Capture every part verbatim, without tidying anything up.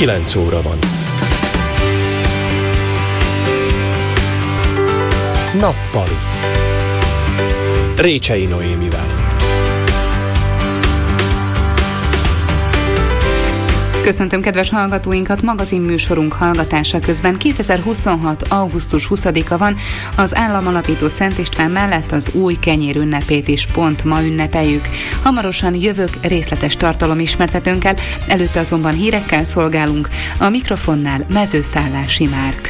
kilenc óra van. Nappali Récsei Noémivel. Köszöntöm kedves hallgatóinkat, magazinműsorunk hallgatása közben kétezer-huszonhat. augusztus huszadika van, az államalapító Szent István mellett az új kenyér ünnepét is pont ma ünnepeljük. Hamarosan jövök részletes tartalomismertetőnkkel, előtte azonban hírekkel szolgálunk, a mikrofonnál Mezőszállási Márk.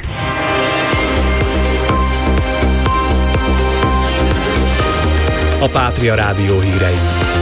A Pátria Rádió hírei.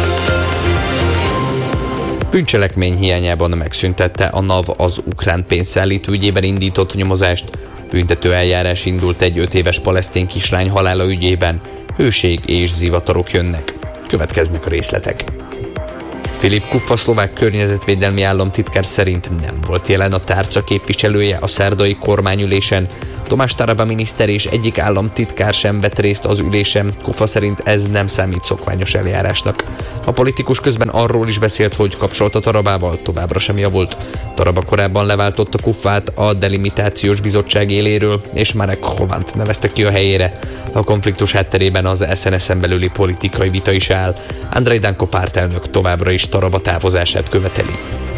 Bűncselekmény hiányában megszüntette a NAV az ukrán pénzszállító ügyében indított nyomozást. Büntető eljárás indult egy öt éves palesztin kislány halála ügyében. Hőség és zivatarok jönnek. Következnek a részletek. Filip Kufa szlovák környezetvédelmi államtitkár szerint nem volt jelen a tárca képviselője a szerdai kormányülésen. Tomás Taraba miniszter és egyik államtitkár sem vett részt az ülésen, Kufa szerint ez nem számít szokványos eljárásnak. A politikus közben arról is beszélt, hogy kapcsolata Tarabával továbbra sem javult. Taraba korábban leváltotta Kufát a delimitációs bizottság éléről, és Marek Hovant nevezte ki a helyére. A konfliktus hátterében az es en es-en belüli politikai vita is áll. Andrej Danko pártelnök továbbra is Taraba távozását követeli.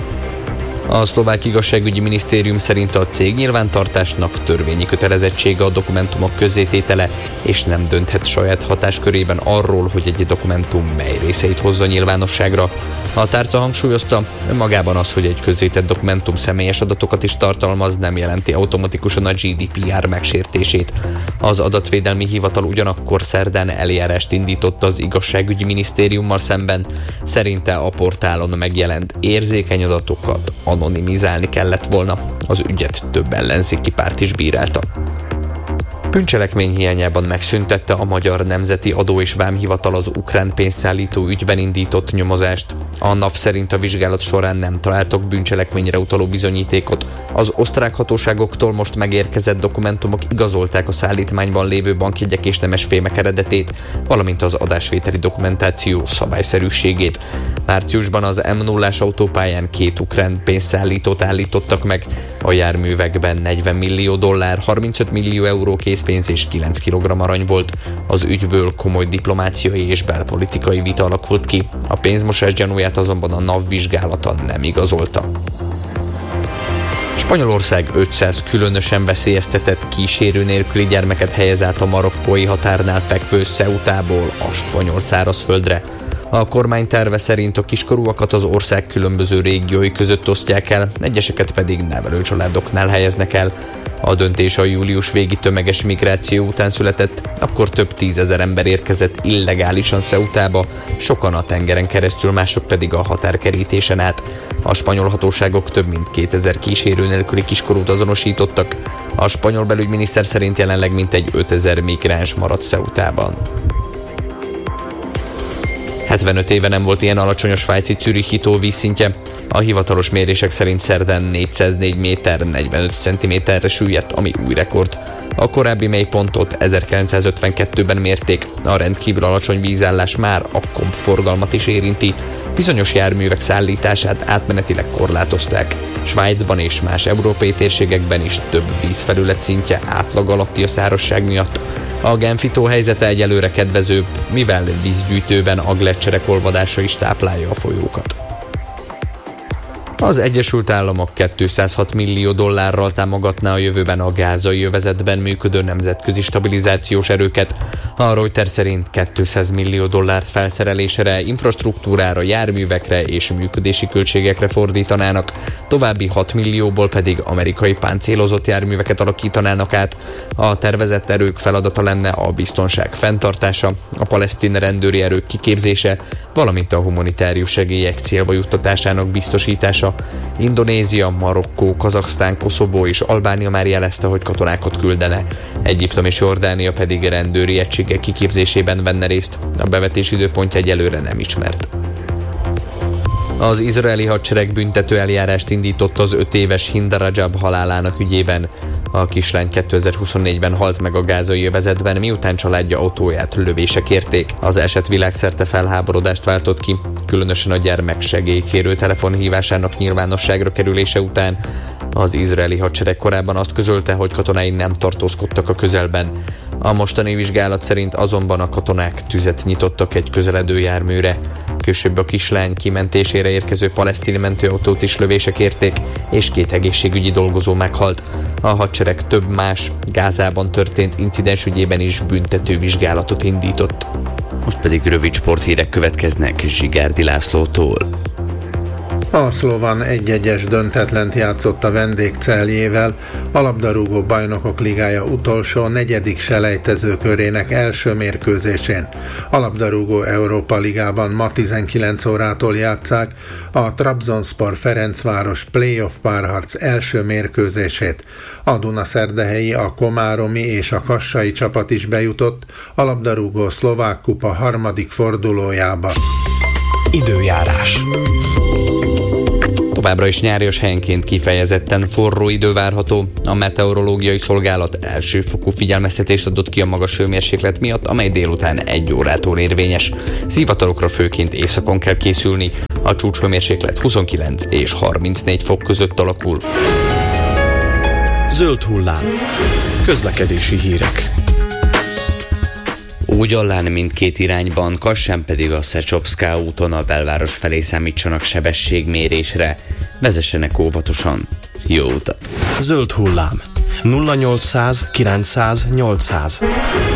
A szlovák igazságügyi minisztérium szerint a cég nyilvántartásnak törvényi kötelezettsége a dokumentumok közzététele, és nem dönthet saját hatáskörében arról, hogy egy dokumentum mely részeit hozza nyilvánosságra. A tárca hangsúlyozta, önmagában az, hogy egy közzétett dokumentum személyes adatokat is tartalmaz, nem jelenti automatikusan a gé dé pé er megsértését. Az adatvédelmi hivatal ugyanakkor szerdán eljárást indított az igazságügyi minisztériummal szemben. Szerinte a portálon megjelent érzékeny adatokat anonimizálni kellett volna. Az ügyet több ellenzéki párt is bírálta. Bűncselekmény hiányában megszüntette a Magyar Nemzeti Adó- és Vámhivatal az ukrán pénzszállító ügyben indított nyomozást. A NAV szerint a vizsgálat során nem találtak bűncselekményre utaló bizonyítékot. Az osztrák hatóságoktól most megérkezett dokumentumok igazolták a szállítmányban lévő bankjegyek és nemesfémek eredetét, valamint az adásvételi dokumentáció szabályszerűségét. Márciusban az em nullás autópályán két ukrán pénzszállítót állítottak meg. A járművekben negyven millió dollár, harmincöt millió euró készpénz és kilenc kilogramm arany volt. Az ügyből komoly diplomáciai és belpolitikai vita alakult ki. A pénzmosás gyanúját azonban a NAV vizsgálata nem igazolta. Spanyolország ötszáz különösen veszélyeztetett kísérő nélküli gyermeket helyez át a marokkói határnál fekvő Ceutából a spanyol szárazföldre. A kormány terve szerint a kiskorúakat az ország különböző régiói között osztják el, egyeseket pedig nevelőcsaládoknál helyeznek el. A döntés a július végi tömeges migráció után született, akkor több tízezer ember érkezett illegálisan Ceutába, sokan a tengeren keresztül, mások pedig a határkerítésen át. A spanyol hatóságok több mint kétezer kísérő nélküli kiskorút azonosítottak. A spanyol belügyminiszter szerint jelenleg mintegy ötezer migráns maradt Ceutában. hetvenöt éve nem volt ilyen alacsony a svájci Zürichi tó vízszintje. A hivatalos mérések szerint szerdán négyszáznégy méter negyvenöt centiméterre süllyedt, ami új rekord. A korábbi mélypontot ezerkilencszázötvenkettőben mérték, a rendkívül alacsony vízállás már a kompforgalmat is érinti. Bizonyos járművek szállítását átmenetileg korlátozták. Svájcban és más európai térségekben is több vízfelület szintje átlag alatti a szárazság miatt. A Genfi tó helyzete egyelőre kedvezőbb, mivel vízgyűjtőben a gleccserek olvadása is táplálja a folyókat. Az Egyesült Államok kétszázhat millió dollárral támogatná a jövőben a gázai övezetben működő nemzetközi stabilizációs erőket. A Reuters szerint kétszáz millió dollárt felszerelésre, infrastruktúrára, járművekre és működési költségekre fordítanának, további hat millióból pedig amerikai páncélozott járműveket alakítanának át. A tervezett erők feladata lenne a biztonság fenntartása, a palesztin rendőri erők kiképzése, valamint a humanitárius segélyek célba juttatásának biztosítása. Indonézia, Marokkó, Kazaksztán, Koszovó és Albánia már jelezte, hogy katonákat küldene. Egyiptom és Jordánia pedig rendőri egységek kiképzésében venne részt. A bevetés időpontja egyelőre nem ismert. Az izraeli hadsereg büntető eljárást indított az öt éves Hinda Rajab halálának ügyében. A kislány kétezer-huszonnégyben halt meg a gázai övezetben, miután családja autóját lövések érték. Az eset világszerte felháborodást váltott ki, különösen a gyermek segélykérő telefonhívásának nyilvánosságra kerülése után. Az izraeli hadsereg korábban azt közölte, hogy katonái nem tartózkodtak a közelben. A mostani vizsgálat szerint azonban a katonák tüzet nyitottak egy közeledő járműre. Később a kislány kimentésére érkező palesztin mentőautót is lövések érték, és két egészségügyi dolgozó meghalt. A hadsereg több más Gázában történt incidens ügyében is büntető vizsgálatot indított. Most pedig rövid sporthírek következnek Zsigárdi Lászlótól. A Szlovan egy-egyes döntetlent játszott a vendégceljével, a labdarúgó bajnokok ligája utolsó negyedik selejtező körének első mérkőzésén. A labdarúgó Európa ligában ma tizenkilenc órától játsszák a Trabzonspor Ferencváros playoff párharc első mérkőzését. A dunaszerdahelyi, a komáromi és a kassai csapat is bejutott a labdarúgó szlovák kupa harmadik fordulójába. Időjárás. Továbbra is nyárias, helyenként kifejezetten forró idő várható. A meteorológiai szolgálat elsőfokú figyelmeztetést adott ki a magas hőmérséklet miatt, amely délután egy órától érvényes. Zivatarokra főként északon kell készülni. A csúcshőmérséklet huszonkilenc és harmincnégy fok között alakul. Zöld hullám. Közlekedési hírek. Ógyallán mindkét irányban, Kassán pedig a Szecsovszká úton a belváros felé számítsanak sebességmérésre. Vezessenek óvatosan. Jó utat! Zöld hullám. nulla nyolcszáz kilencszáz nyolcszáz.